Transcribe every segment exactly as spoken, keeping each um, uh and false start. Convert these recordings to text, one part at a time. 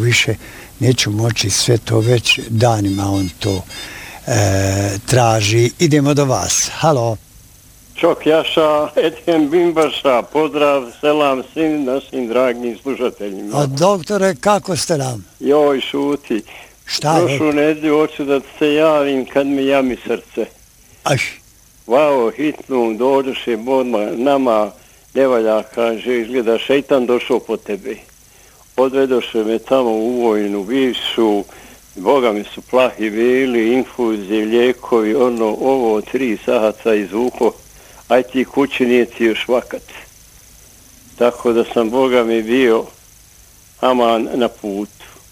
više neću moći sve to, već danima on to e, traži. Idemo do vas. Halo. Čok Jaša, Ethem Bimbaša, pozdrav, selam svim našim dragim slušateljima. A doktore, kako ste nam? Joj, šuti. Šta je? Prošlu nedjelju hoću da se javim kad mi jami srce. Aj. Vao, hitnu, dođoše bodma, nama ne valja, kaže, izgleda, šeitan došao po tebe. Odvedoše me tamo u vojnu, bivšu, Boga mi su plahi bili, infuzije, lijekovi, ono, ovo, tri sahaca izvuko, aj ti kući nije ti još vakat. Tako da sam, Boga mi, bio aman na putu.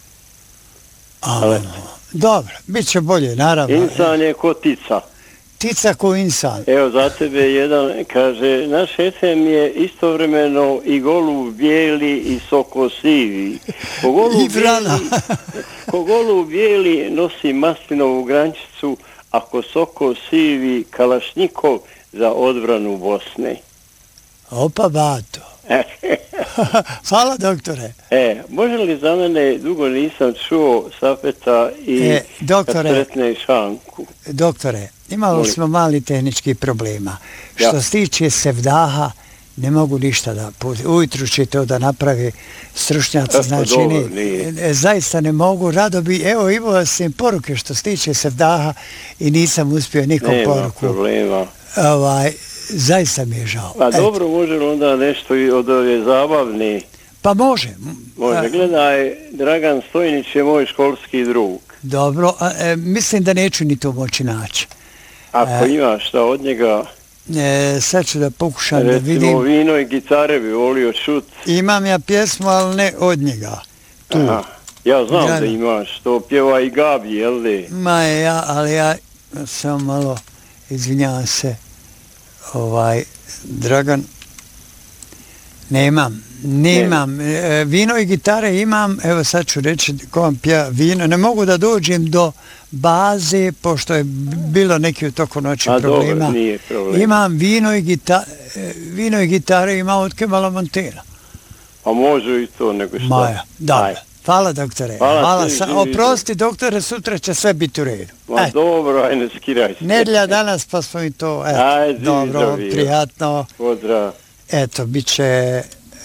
A, dobro, bit će bolje, naravno. Insan je ko tica. Tica ko insan. Evo, za tebe jedan, kaže, naš Ethem je istovremeno i golub bijeli i soko sivi. Ko golub bijeli, ko golub bijeli nosi maslinovu grančicu, ako soko sivi kalašnjikov za odbranu Bosne. Opa, bato. Hvala, doktore. E, može li za mene, dugo nisam čuo Safeta i e, doktore, kad sretne Šanku. Doktore, imali Moli. smo mali tehnički problema. Ja. Što se tiče sevdaha, ne mogu ništa da puti. Ujutru će to da napravi stručnjaci. Znači, dobro, ne, zaista ne mogu. Rado bi, evo, imao sam poruke što se tiče sevdaha i nisam uspio nikom Nema poruku. Nema problema. Ovaj, zaista mi je žao. A dobro, može li onda nešto i od ove zabavne? Pa može. Može, gledaj, Dragan Stojnić je moj školski drug. Dobro, a, e, mislim da neću ni to moći naći. Ako e, imaš šta od njega... E, sad ću da pokušam recimo, da vidim. Recimo vino i gitare bi volio čut. Imam ja pjesmu, ali ne od njega. Tu. Aha, ja znam ja, da imaš, to pjeva i Gabi, jel li? Ma je ja, ali ja sam malo, izvinjavam se, ovaj, Dragan, nemam, nemam. E, vino i gitare imam, evo sad ću reći ko vam pjeva vino. Ne mogu da dođem do baze, pošto je bilo neki u toku noći A, problema. Dobro, nije problem. Imam vino i, gita, vino i gitare, imam od Kemala Montena. A može i to, nego što? Maja, dobro. Hvala, doktore. Hvala, Hvala ti, sa, oprosti, doktore, sutra će sve biti u redu. Ma e. dobro, aj ne skiraj se. Nedjelja danas, pa smo i to, eto, ajde, dobro, prijatno. Pozdrav. Eto, bit će e,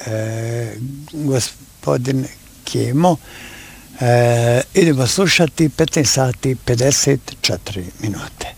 gospodin Kemo. E, idemo slušati petnaest sati pedeset četiri minute.